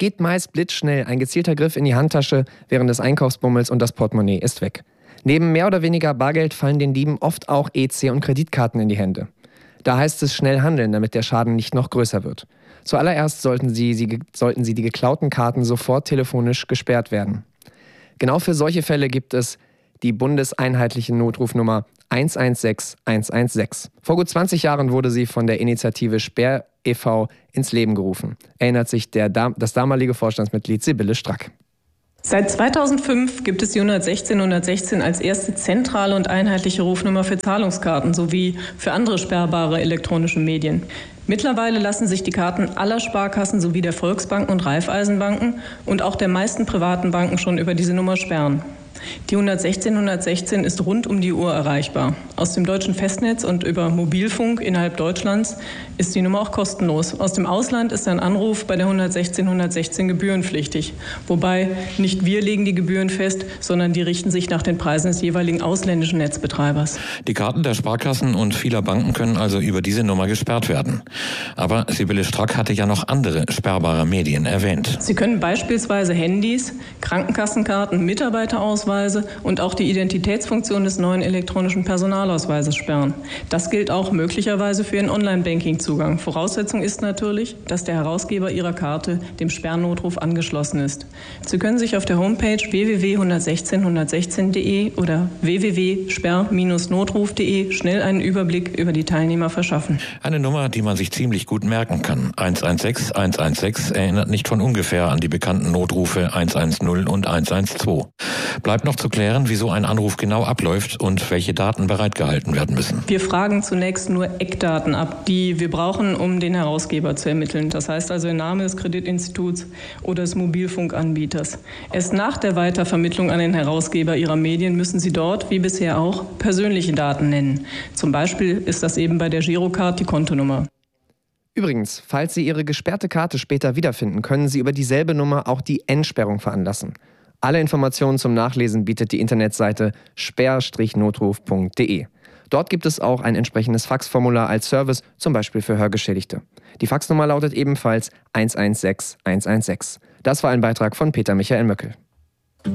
geht meist blitzschnell, ein gezielter Griff in die Handtasche während des Einkaufsbummels und das Portemonnaie ist weg. Neben mehr oder weniger Bargeld fallen den Dieben oft auch EC- und Kreditkarten in die Hände. Da heißt es schnell handeln, damit der Schaden nicht noch größer wird. Zuallererst sollten Sie die geklauten Karten sofort telefonisch gesperrt werden. Genau für solche Fälle gibt es die bundeseinheitliche Notrufnummer 116 116. Vor gut 20 Jahren wurde sie von der Initiative Sperr e.V. ins Leben gerufen, erinnert sich das damalige Vorstandsmitglied Sibylle Strack. Seit 2005 gibt es die 116 als erste zentrale und einheitliche Rufnummer für Zahlungskarten sowie für andere sperrbare elektronische Medien. Mittlerweile lassen sich die Karten aller Sparkassen sowie der Volksbanken und Raiffeisenbanken und auch der meisten privaten Banken schon über diese Nummer sperren. Die 116 ist rund um die Uhr erreichbar. Aus dem deutschen Festnetz und über Mobilfunk innerhalb Deutschlands ist die Nummer auch kostenlos. Aus dem Ausland ist ein Anruf bei der 116 gebührenpflichtig. Wobei nicht wir legen die Gebühren fest, sondern die richten sich nach den Preisen des jeweiligen ausländischen Netzbetreibers. Die Karten der Sparkassen und vieler Banken können also über diese Nummer gesperrt werden. Aber Sibylle Strack hatte ja noch andere sperrbare Medien erwähnt. Sie können beispielsweise Handys, Krankenkassenkarten, Mitarbeiterausweise und auch die Identitätsfunktion des neuen elektronischen Personalausweises sperren. Das gilt auch möglicherweise für Ihren Online-Banking-Zugang. Voraussetzung ist natürlich, dass der Herausgeber Ihrer Karte dem Sperrnotruf angeschlossen ist. Sie können sich auf der Homepage www.116.116.de oder www.sperr-notruf.de schnell einen Überblick über die Teilnehmer verschaffen. Eine Nummer, die man sich ziemlich gut merken kann. 116 116 erinnert nicht von ungefähr an die bekannten Notrufe 110 und 112. Bleibt noch zu klären, wie so ein Anruf genau abläuft und welche Daten bereitgehalten werden müssen. Wir fragen zunächst nur Eckdaten ab, die wir brauchen, um den Herausgeber zu ermitteln. Das heißt also der Name des Kreditinstituts oder des Mobilfunkanbieters. Erst nach der Weitervermittlung an den Herausgeber Ihrer Medien müssen Sie dort, wie bisher auch, persönliche Daten nennen. Zum Beispiel ist das eben bei der Girocard die Kontonummer. Übrigens, falls Sie Ihre gesperrte Karte später wiederfinden, können Sie über dieselbe Nummer auch die Entsperrung veranlassen. Alle Informationen zum Nachlesen bietet die Internetseite sperr-notruf.de. Dort gibt es auch ein entsprechendes Faxformular als Service, zum Beispiel für Hörgeschädigte. Die Faxnummer lautet ebenfalls 116 116. Das war ein Beitrag von Peter Michael Möckel.